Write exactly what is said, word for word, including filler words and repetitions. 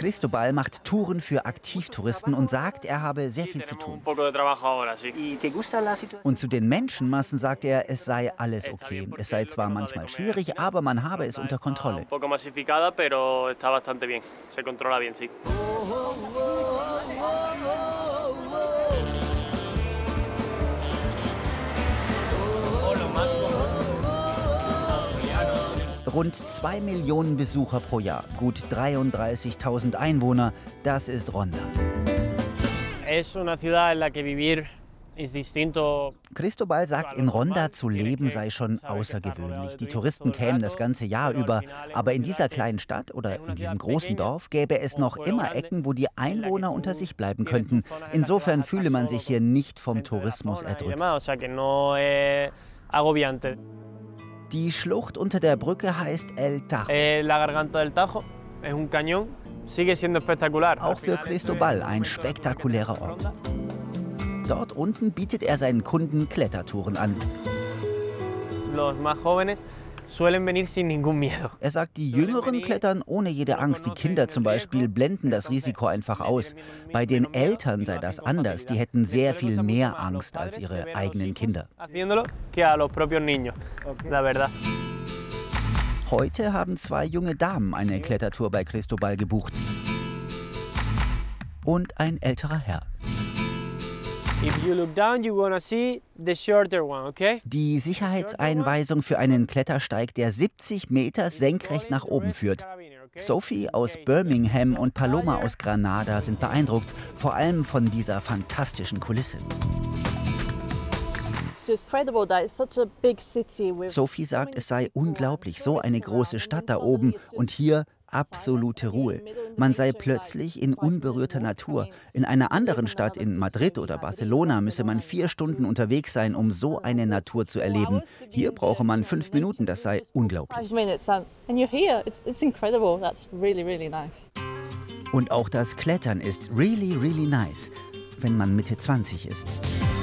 Cristobal macht Touren für Aktivtouristen und sagt, er habe sehr viel zu tun. Und zu den Menschenmassen sagt er, es sei alles okay. Es sei zwar manchmal schwierig, aber man habe es unter Kontrolle. Rund zwei Millionen Besucher pro Jahr, gut dreiunddreißigtausend Einwohner, das ist Ronda. Cristobal sagt, in Ronda zu leben sei schon außergewöhnlich. Die Touristen kämen das ganze Jahr über. Aber in dieser kleinen Stadt oder in diesem großen Dorf gäbe es noch immer Ecken, wo die Einwohner unter sich bleiben könnten. Insofern fühle man sich hier nicht vom Tourismus erdrückt. Die Schlucht unter der Brücke heißt El Tajo. Auch für Cristobal ein spektakulärer Ort. Dort unten bietet er seinen Kunden Klettertouren an. Er sagt, die Jüngeren klettern ohne jede Angst. Die Kinder zum Beispiel blenden das Risiko einfach aus. Bei den Eltern sei das anders. Die hätten sehr viel mehr Angst als ihre eigenen Kinder. Heute haben zwei junge Damen eine Klettertour bei Cristobal gebucht. Und ein älterer Herr. Die Sicherheitseinweisung für einen Klettersteig, der siebzig Meter senkrecht nach oben führt. Sophie aus Birmingham und Paloma aus Granada sind beeindruckt, vor allem von dieser fantastischen Kulisse. Sophie sagt, es sei unglaublich, so eine große Stadt da oben und hier absolute Ruhe. Man sei plötzlich in unberührter Natur. In einer anderen Stadt, in Madrid oder Barcelona, müsse man vier Stunden unterwegs sein, um so eine Natur zu erleben. Hier brauche man fünf Minuten, das sei unglaublich. Und auch das Klettern ist really, really nice, wenn man Mitte zwanzig ist.